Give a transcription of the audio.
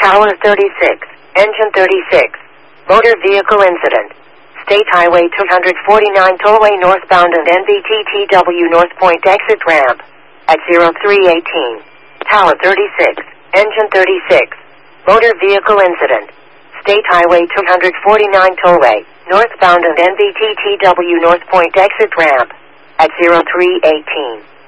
Tower 36, Engine 36. Motor vehicle incident. State Highway 249 Tollway northbound and NBTTW North Point exit ramp. At 0318. Tower 36, Engine 36. Motor vehicle incident. State Highway 249 Tollway, northbound and NBTTW North Point exit ramp. At 0318.